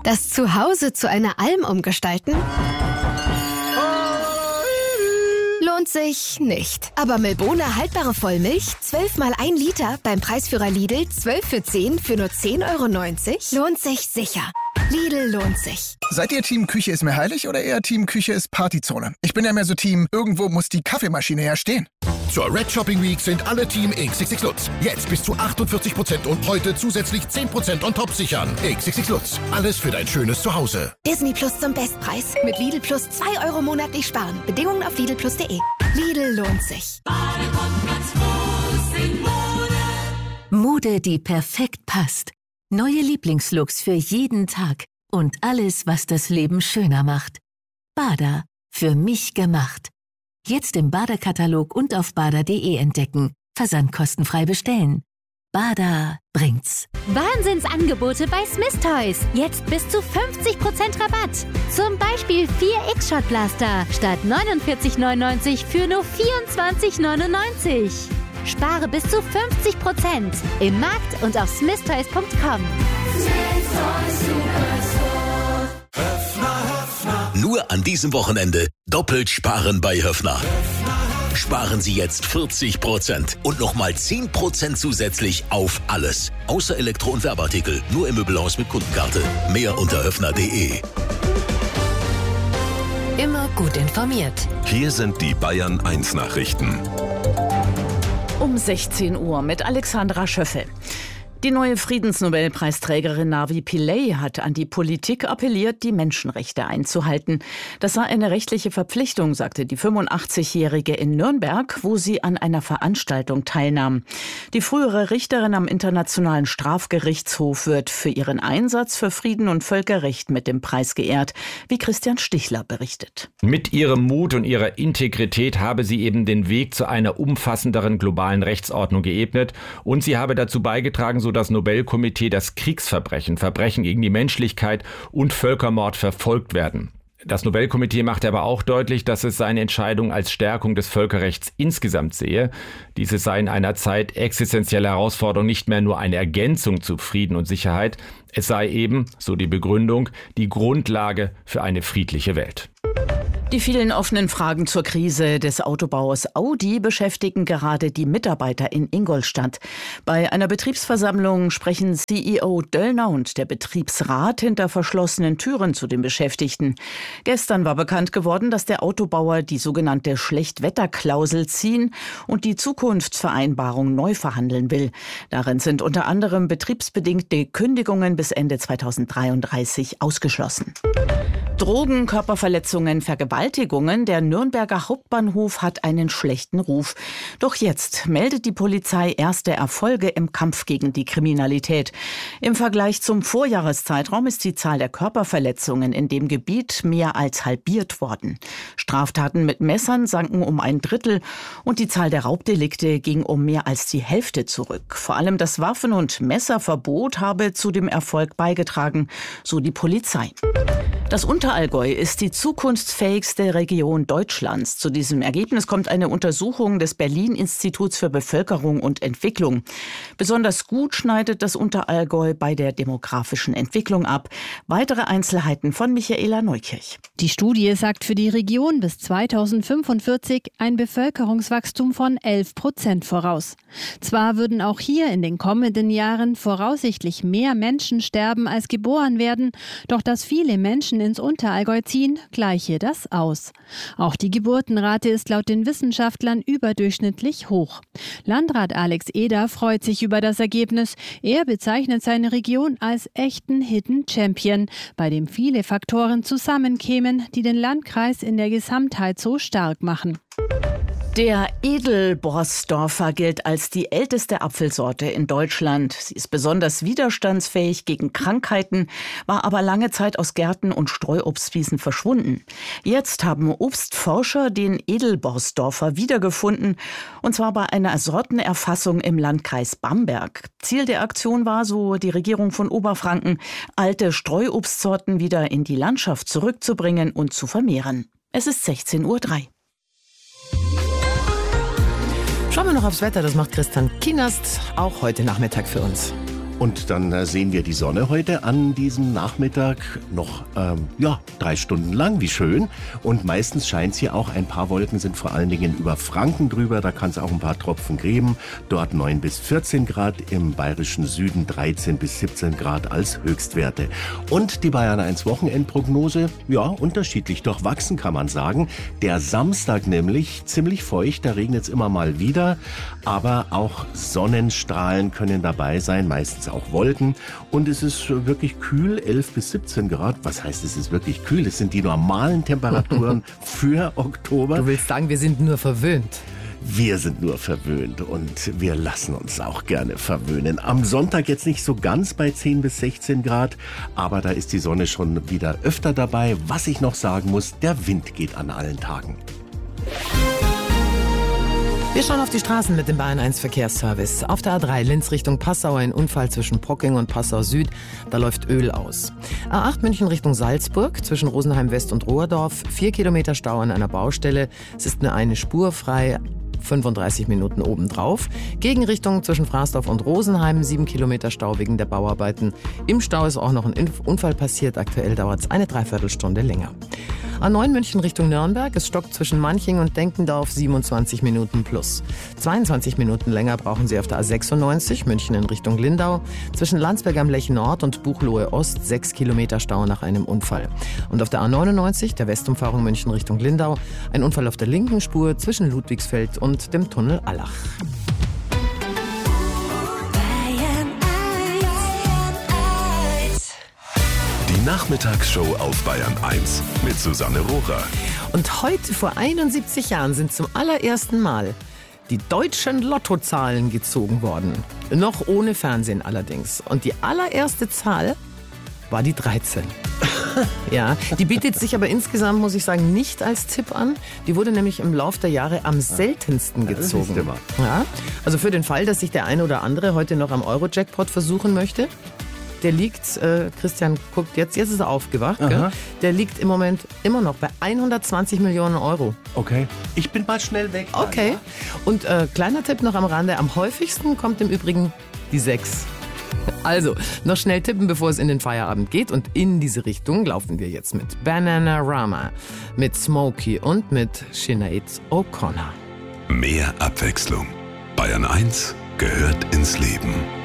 Das Zuhause zu einer Alm umgestalten? Lohnt sich nicht. Aber Milbona haltbare Vollmilch, 12 mal 1 Liter, beim Preisführer Lidl 12 für 10 für nur 10,90 €, lohnt sich sicher. Lidl lohnt sich. Seid ihr Team Küche ist mir heilig oder eher Team Küche ist Partyzone? Ich bin ja mehr so Team, irgendwo muss die Kaffeemaschine ja stehen. Zur Red Shopping Week sind alle Team XXX Lutz. Jetzt bis zu 48% und heute zusätzlich 10% on top sichern. XXX Lutz. Alles für dein schönes Zuhause. Disney Plus zum Bestpreis. Mit Lidl Plus 2 € monatlich sparen. Bedingungen auf lidlplus.de. Lidl lohnt sich. Mode, die perfekt passt. Neue Lieblingslooks für jeden Tag. Und alles, was das Leben schöner macht. Bader. Für mich gemacht. Jetzt im Bader-Katalog und auf bader.de entdecken. Versandkostenfrei bestellen. Bader bringt's. Wahnsinnsangebote bei Smith Toys. Jetzt bis zu 50% Rabatt. Zum Beispiel 4 X-Shot Blaster statt 49,99 für nur 24,99. Spare bis zu 50% im Markt und auf smithtoys.com. Nur an diesem Wochenende doppelt sparen bei Höffner. Sparen Sie jetzt 40% und nochmal 10% zusätzlich auf alles. Außer Elektro- und Werbeartikel. Nur im Möbelhaus mit Kundenkarte. Mehr unter höffner.de. Immer gut informiert. Hier sind die Bayern 1 Nachrichten. Um 16 Uhr mit Alexandra Schöffel. Die neue Friedensnobelpreisträgerin Navi Pillay hat an die Politik appelliert, die Menschenrechte einzuhalten. Das sei eine rechtliche Verpflichtung, sagte die 85-Jährige in Nürnberg, wo sie an einer Veranstaltung teilnahm. Die frühere Richterin am Internationalen Strafgerichtshof wird für ihren Einsatz für Frieden und Völkerrecht mit dem Preis geehrt, wie Christian Stichler berichtet. Mit ihrem Mut und ihrer Integrität habe sie eben den Weg zu einer umfassenderen globalen Rechtsordnung geebnet und sie habe dazu beigetragen, so das Nobelkomitee, dass Kriegsverbrechen, Verbrechen gegen die Menschlichkeit und Völkermord verfolgt werden. Das Nobelkomitee machte aber auch deutlich, dass es seine Entscheidung als Stärkung des Völkerrechts insgesamt sehe. Diese sei in einer Zeit existenzieller Herausforderung nicht mehr nur eine Ergänzung zu Frieden und Sicherheit. Es sei eben, so die Begründung, die Grundlage für eine friedliche Welt. Die vielen offenen Fragen zur Krise des Autobauers Audi beschäftigen gerade die Mitarbeiter in Ingolstadt. Bei einer Betriebsversammlung sprechen CEO Döllner und der Betriebsrat hinter verschlossenen Türen zu den Beschäftigten. Gestern war bekannt geworden, dass der Autobauer die sogenannte Schlechtwetterklausel ziehen und die Zukunftsvereinbarung neu verhandeln will. Darin sind unter anderem betriebsbedingte Kündigungen bis Ende 2033 ausgeschlossen. Drogen, Körperverletzungen, Vergewaltigungen. Der Nürnberger Hauptbahnhof hat einen schlechten Ruf. Doch jetzt meldet die Polizei erste Erfolge im Kampf gegen die Kriminalität. Im Vergleich zum Vorjahreszeitraum ist die Zahl der Körperverletzungen in dem Gebiet mehr als halbiert worden. Straftaten mit Messern sanken um 1/3 und die Zahl der Raubdelikte ging um mehr als die Hälfte zurück. Vor allem das Waffen- und Messerverbot habe zu dem Erfolg beigetragen, so die Polizei. Das Unterallgäu ist die zukunftsfähigste Region Deutschlands. Zu diesem Ergebnis kommt eine Untersuchung des Berlin-Instituts für Bevölkerung und Entwicklung. Besonders gut schneidet das Unterallgäu bei der demografischen Entwicklung ab. Weitere Einzelheiten von Michaela Neukirch. Die Studie sagt für die Region bis 2045 ein Bevölkerungswachstum von 11% voraus. Zwar würden auch hier in den kommenden Jahren voraussichtlich mehr Menschen sterben als geboren werden, doch dass viele Menschen ins Unterallgäu ziehen, gleiche das aus. Auch die Geburtenrate ist laut den Wissenschaftlern überdurchschnittlich hoch. Landrat Alex Eder freut sich über das Ergebnis. Er bezeichnet seine Region als echten Hidden Champion, bei dem viele Faktoren zusammenkämen, die den Landkreis in der Gesamtheit so stark machen. Der Edelborsdorfer gilt als die älteste Apfelsorte in Deutschland. Sie ist besonders widerstandsfähig gegen Krankheiten, war aber lange Zeit aus Gärten und Streuobstwiesen verschwunden. Jetzt haben Obstforscher den Edelborsdorfer wiedergefunden, und zwar bei einer Sortenerfassung im Landkreis Bamberg. Ziel der Aktion war, so die Regierung von Oberfranken, alte Streuobstsorten wieder in die Landschaft zurückzubringen und zu vermehren. Es ist 16:03 Uhr. Schauen wir noch aufs Wetter, das macht Christian Kienast auch heute Nachmittag für uns. Und dann sehen wir die Sonne heute an diesem Nachmittag noch 3 Stunden lang, wie schön. Und meistens scheint es hier auch, ein paar Wolken sind vor allen Dingen über Franken drüber, da kann es auch ein paar Tropfen geben. Dort 9 bis 14 Grad, im bayerischen Süden 13 bis 17 Grad als Höchstwerte. Und die Bayern 1 Wochenendprognose, ja, unterschiedlich durchwachsen kann man sagen. Der Samstag nämlich ziemlich feucht, da regnet es immer mal wieder, aber auch Sonnenstrahlen können dabei sein, meistens auch Wolken. Und es ist wirklich kühl, 11 bis 17 Grad. Was heißt, es ist wirklich kühl? Es sind die normalen Temperaturen für Oktober. Du willst sagen, wir sind nur verwöhnt. Wir sind nur verwöhnt und wir lassen uns auch gerne verwöhnen. Am Sonntag jetzt nicht so ganz bei 10 bis 16 Grad, aber da ist die Sonne schon wieder öfter dabei. Was ich noch sagen muss, der Wind geht an allen Tagen. Wir schauen auf die Straßen mit dem Bayern 1 Verkehrsservice. Auf der A3 Linz Richtung Passau ein Unfall zwischen Pocking und Passau Süd. Da läuft Öl aus. A8 München Richtung Salzburg zwischen Rosenheim West und Rohrdorf. 4 Kilometer Stau an einer Baustelle. Es ist nur eine Spur frei. 35 Minuten obendrauf. Gegenrichtung zwischen Fraßdorf und Rosenheim, 7 Kilometer Stau wegen der Bauarbeiten. Im Stau ist auch noch ein Unfall passiert. Aktuell dauert es eine Dreiviertelstunde länger. A9 München Richtung Nürnberg. Es stockt zwischen Manching und Denkendorf 27 Minuten plus. 22 Minuten länger brauchen Sie auf der A96 München in Richtung Lindau. Zwischen Landsberg am Lech Nord und Buchloe Ost 6 Kilometer Stau nach einem Unfall. Und auf der A99, der Westumfahrung München Richtung Lindau, ein Unfall auf der linken Spur zwischen Ludwigsfeld und dem Tunnel Allach. Die Nachmittagsshow auf Bayern 1 mit Susanne Rohrer. Und heute vor 71 Jahren sind zum allerersten Mal die deutschen Lottozahlen gezogen worden. Noch ohne Fernsehen allerdings. Und die allererste Zahl war die 13. Ja, die bietet sich aber insgesamt, muss ich sagen, nicht als Tipp an. Die wurde nämlich im Lauf der Jahre am seltensten gezogen. Ja, also für den Fall, dass sich der eine oder andere heute noch am Euro-Jackpot versuchen möchte. Der liegt, Christian guckt jetzt ist er aufgewacht, gell? Der liegt im Moment immer noch bei 120 Millionen Euro. Okay, ich bin mal schnell weg. Okay, und kleiner Tipp noch am Rande, am häufigsten kommt im Übrigen die 6. Also, noch schnell tippen, bevor es in den Feierabend geht. Und in diese Richtung laufen wir jetzt mit Bananarama, mit Smokey und mit Sinead O'Connor. Mehr Abwechslung. Bayern 1 gehört ins Leben.